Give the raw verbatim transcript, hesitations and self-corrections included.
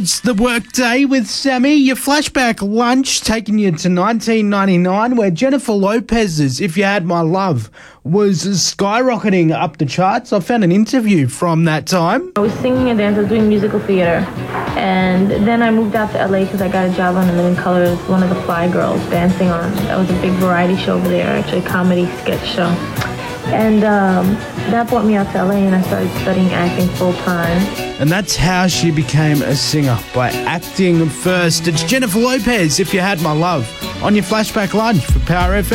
It's the workday with Sammy, your flashback lunch taking you to nineteen ninety-nine, where Jennifer Lopez's If You Had My Love was skyrocketing up the charts. I found an interview from that time. I was singing and dance, I was doing musical theater, and then I moved out to L A because I got a job on A Million Colors, one of the Fly Girls dancing on. That was a big variety show over there, actually a comedy sketch show. And um, that brought me out to L A and I started studying acting full time. And that's how she became a singer, by acting first. It's Jennifer Lopez, If You Had My Love, on your flashback lunch for Power F M.